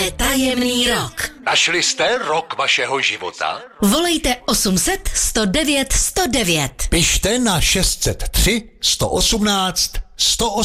je tajemný rok. Našli jste rok vašeho života? Volejte 800 109 109. Pište na 603 118 108.